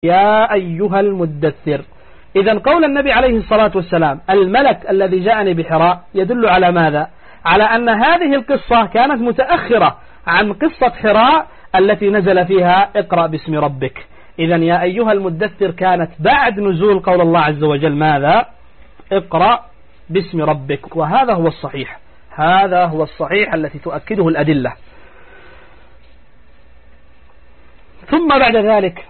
يا أيها المدثر. إذن قول النبي عليه الصلاة والسلام الملك الذي جاءني بحراء يدل على ماذا؟ على أن هذه القصة كانت متأخرة عن قصة حراء التي نزل فيها اقرأ باسم ربك. إذن يا أيها المدثر كانت بعد نزول قول الله عز وجل ماذا؟ اقرأ باسم ربك. وهذا هو الصحيح، هذا هو الصحيح التي تؤكده الأدلة. ثم بعد ذلك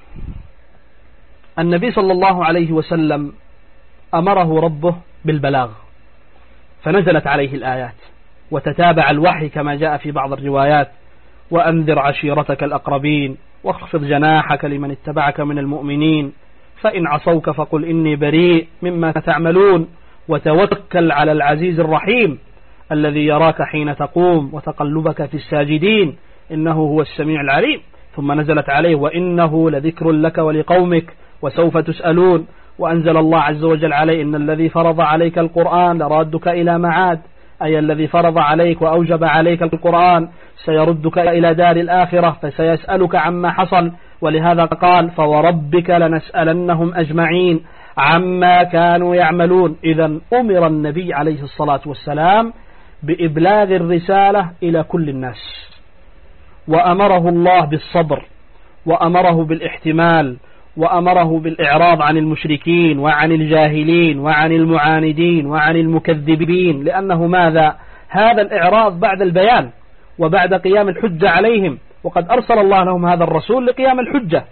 النبي صلى الله عليه وسلم أمره ربه بالبلاغ، فنزلت عليه الآيات وتتابع الوحي كما جاء في بعض الروايات: وأنذر عشيرتك الأقربين واخفض جناحك لمن اتبعك من المؤمنين فإن عصوك فقل إني بريء مما تعملون وتوكل على العزيز الرحيم الذي يراك حين تقوم وتقلبك في الساجدين إنه هو السميع العليم. ثم نزلت عليه: وإنه لذكر لك ولقومك وسوف تسألون. وأنزل الله عز وجل عليه: إن الذي فرض عليك القرآن لرادك إلى معاد، أي الذي فرض عليك وأوجب عليك القرآن سيردك إلى دار الآخرة فسيسألك عما حصل. ولهذا قال: فوربك لنسألنهم أجمعين عما كانوا يعملون. إذن أمر النبي عليه الصلاة والسلام بإبلاغ الرسالة إلى كل الناس، وأمره الله بالصبر، وأمره بالاحتمال، وأمره بالإعراض عن المشركين وعن الجاهلين وعن المعاندين وعن المكذبين. لأنه ماذا؟ هذا الإعراض بعد البيان وبعد قيام الحجة عليهم، وقد أرسل الله لهم هذا الرسول لقيام الحجة.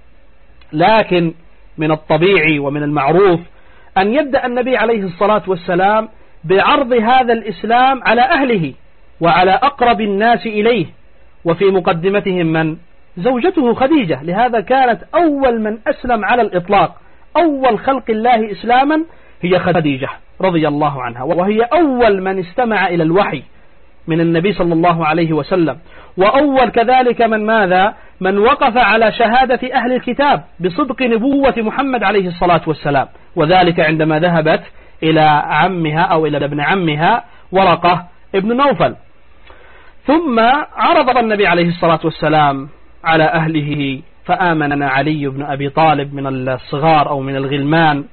لكن من الطبيعي ومن المعروف أن يبدأ النبي عليه الصلاة والسلام بعرض هذا الإسلام على أهله وعلى أقرب الناس إليه، وفي مقدمتهم من؟ زوجته خديجة. لهذا كانت أول من أسلم على الإطلاق، أول خلق الله إسلاما هي خديجة رضي الله عنها، وهي أول من استمع إلى الوحي من النبي صلى الله عليه وسلم، وأول كذلك من ماذا؟ من وقف على شهادة أهل الكتاب بصدق نبوة محمد عليه الصلاة والسلام، وذلك عندما ذهبت إلى عمها أو إلى ابن عمها ورقة ابن نوفل. ثم عرض النبي عليه الصلاة والسلام على أهله، فآمن علي بن أبي طالب من الصغار أو من الغلمان،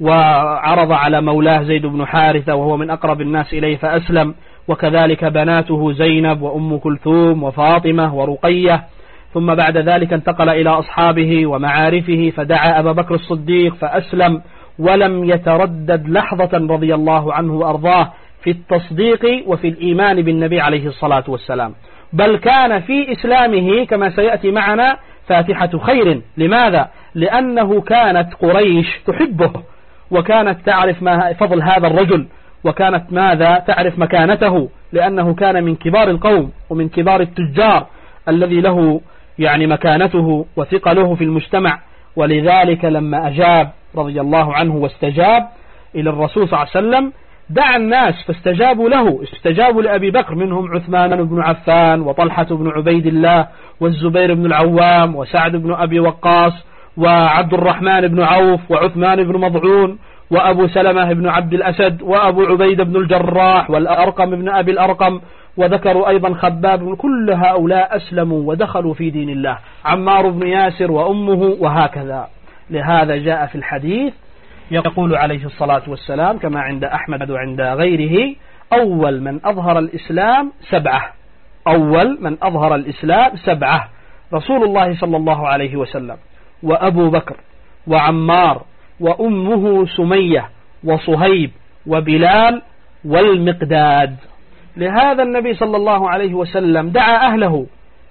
وعرض على مولاه زيد بن حارثة وهو من أقرب الناس إليه فأسلم، وكذلك بناته زينب وأم كلثوم وفاطمة ورقية. ثم بعد ذلك انتقل إلى أصحابه ومعارفه فدعا أبا بكر الصديق فأسلم، ولم يتردد لحظة رضي الله عنه وأرضاه في التصديق وفي الإيمان بالنبي عليه الصلاة والسلام، بل كان في إسلامه كما سيأتي معنا فاتحة خير. لماذا؟ لأنه كانت قريش تحبه، وكانت تعرف ما فضل هذا الرجل، وكانت ماذا؟ تعرف مكانته، لأنه كان من كبار القوم ومن كبار التجار الذي له يعني مكانته وثقله في المجتمع. ولذلك لما أجاب رضي الله عنه واستجاب إلى الرسول صلى الله عليه وسلم دعا الناس فاستجابوا له، استجابوا لأبي بكر، منهم عثمان بن عفان وطلحة بن عبيد الله والزبير بن العوام وسعد بن أبي وقاص وعبد الرحمن بن عوف وعثمان بن مضعون وأبو سلمة بن عبد الأسد وأبو عبيد بن الجراح والأرقم بن أبي الأرقم، وذكروا أيضا خباب. كل هؤلاء أسلموا ودخلوا في دين الله، عمار بن ياسر وأمه وهكذا. لهذا جاء في الحديث يقول عليه الصلاة والسلام كما عند أحمد وعند غيره: أول من أظهر الإسلام 7، أول من أظهر الإسلام 7: رسول الله صلى الله عليه وسلم وأبو بكر وعمار وأمه سمية وصهيب وبلال والمقداد. لهذا النبي صلى الله عليه وسلم دعا أهله،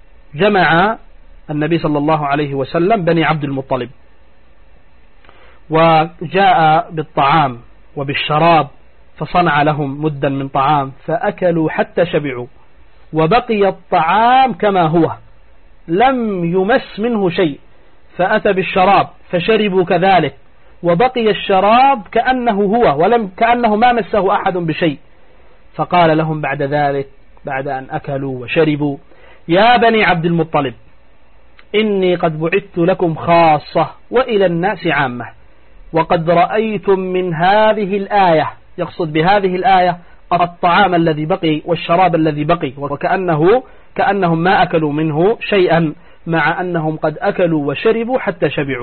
جمع النبي صلى الله عليه وسلم بني عبد المطلب، وجاء بالطعام وبالشراب فصنع لهم مدا من طعام فأكلوا حتى شبعوا، وبقي الطعام كما هو لم يمس منه شيء، فأتى بالشراب فشربوا كذلك، وبقي الشراب كأنه هو ولم كأنه ما مسه أحد بشيء. فقال لهم بعد ذلك بعد أن أكلوا وشربوا: يا بني عبد المطلب، إني قد بعثت لكم خاصة وإلى الناس عامة، وقد رأيتم من هذه الآية، يقصد بهذه الآية الطعام الذي بقي والشراب الذي بقي، وكأنهم ما أكلوا منه شيئا، مع أنهم قد أكلوا وشربوا حتى شبعوا.